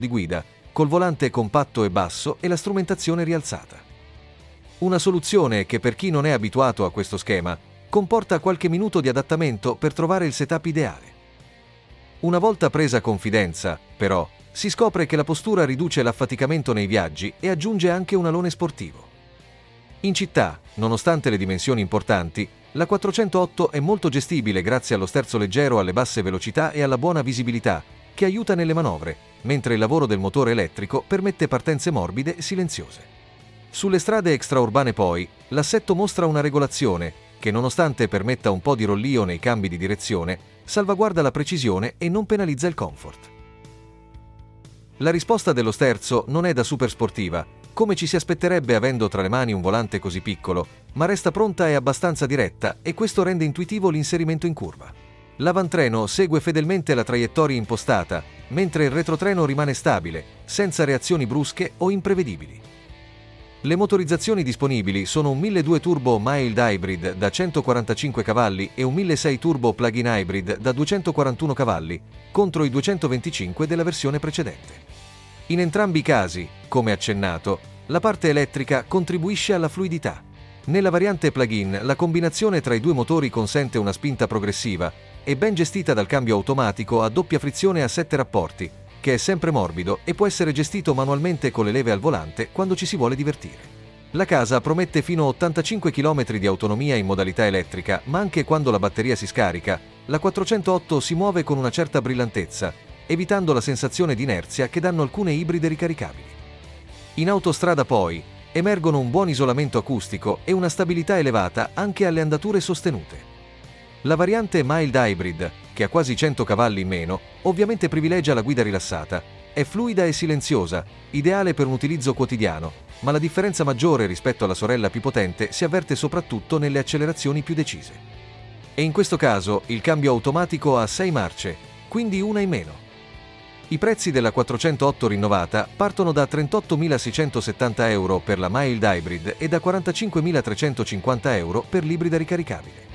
di guida, col volante compatto e basso e la strumentazione rialzata. Una soluzione che per chi non è abituato a questo schema comporta qualche minuto di adattamento per trovare il setup ideale. Una volta presa confidenza, però, si scopre che la postura riduce l'affaticamento nei viaggi e aggiunge anche un alone sportivo. In città, nonostante le dimensioni importanti, la 408 è molto gestibile grazie allo sterzo leggero alle basse velocità e alla buona visibilità, che aiuta nelle manovre, mentre il lavoro del motore elettrico permette partenze morbide e silenziose. Sulle strade extraurbane poi, l'assetto mostra una regolazione che, nonostante permetta un po' di rollio nei cambi di direzione, salvaguarda la precisione e non penalizza il comfort. La risposta dello sterzo non è da super sportiva, come ci si aspetterebbe avendo tra le mani un volante così piccolo, ma resta pronta e abbastanza diretta e questo rende intuitivo l'inserimento in curva. L'avantreno segue fedelmente la traiettoria impostata, mentre il retrotreno rimane stabile, senza reazioni brusche o imprevedibili. Le motorizzazioni disponibili sono un 1200 turbo mild hybrid da 145 cavalli e un 1600 turbo plug-in hybrid da 241 cavalli, contro i 225 della versione precedente. In entrambi i casi, come accennato, la parte elettrica contribuisce alla fluidità. Nella variante plug-in la combinazione tra i due motori consente una spinta progressiva e ben gestita dal cambio automatico a doppia frizione a 7 rapporti, che è sempre morbido e può essere gestito manualmente con le leve al volante quando ci si vuole divertire. La casa promette fino a 85 km di autonomia in modalità elettrica, ma anche quando la batteria si scarica, la 408 si muove con una certa brillantezza, evitando la sensazione di inerzia che danno alcune ibride ricaricabili. In autostrada poi, emergono un buon isolamento acustico e una stabilità elevata anche alle andature sostenute. La variante mild hybrid, che ha quasi 100 cavalli in meno, ovviamente privilegia la guida rilassata. È fluida e silenziosa, ideale per un utilizzo quotidiano, ma la differenza maggiore rispetto alla sorella più potente si avverte soprattutto nelle accelerazioni più decise. E in questo caso il cambio automatico ha 6 marce, quindi una in meno. I prezzi della 408 rinnovata partono da 38.670 euro per la mild hybrid e da 45.350 euro per l'ibrida ricaricabile.